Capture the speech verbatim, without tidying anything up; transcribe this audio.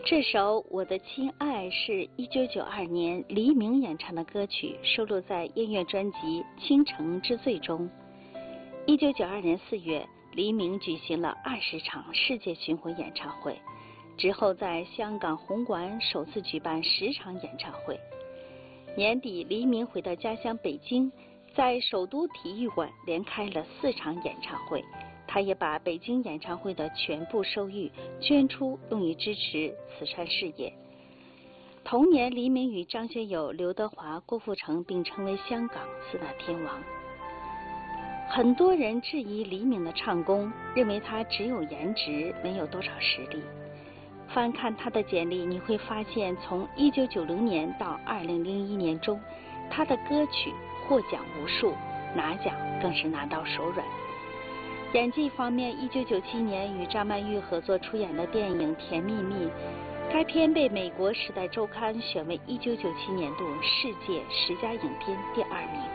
这首《我的亲爱》是一九九二年黎明演唱的歌曲，收录在音乐专辑《倾城之最》中。一九九二年四月，黎明举行了二十场世界巡回演唱会，之后在香港红馆首次举办十场演唱会。年底，黎明回到家乡北京，在首都体育馆连开了四场演唱会。他也把北京演唱会的全部收益捐出，用于支持慈善事业。同年，黎明与张学友、刘德华、郭富城并称为香港四大天王。很多人质疑黎明的唱功，认为他只有颜值，没有多少实力。翻看他的简历，你会发现，从一九九零年到二零零一年中，他的歌曲获奖无数，拿奖更是拿到手软。演技方面，一九九七年与张曼玉合作出演的电影《甜蜜蜜》，该片被美国《时代周刊》选为一九九七年度世界十佳影片第二名。